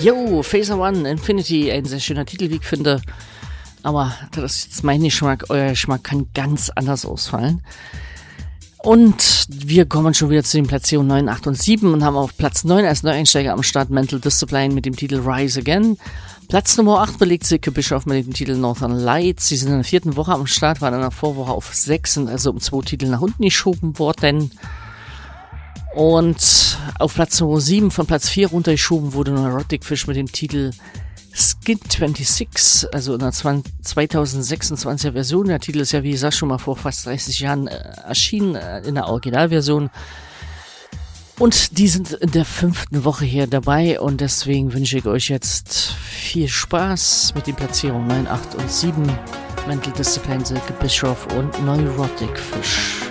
Yo, Phaser One, Infinity, ein sehr schöner Titel, wie ich finde. Aber das ist jetzt mein Geschmack, euer Geschmack kann ganz anders ausfallen. Und wir kommen schon wieder zu den Platzierungen 9, 8 und 7 und haben auf Platz 9 als Neueinsteiger am Start Mental Discipline mit dem Titel Rise Again. Platz Nummer 8 belegt Silke Bischoff mit dem Titel Northern Lights. Sie sind in der 4. Woche am Start, waren in der Vorwoche auf 6 und also um 2 Titel nach unten geschoben worden. Und auf Platz Nummer 7 von Platz 4 runtergeschoben wurde Neurotic Fish mit dem Titel Skin 26, also in der 2026er Version. Der Titel ist ja, wie gesagt, schon mal vor fast 30 Jahren erschienen in der Originalversion. Und die sind in der 5. Woche hier dabei und deswegen wünsche ich euch jetzt viel Spaß mit den Platzierungen 9, 8 und 7. Mental Discipline, Silke Bischoff und Neurotic Fish.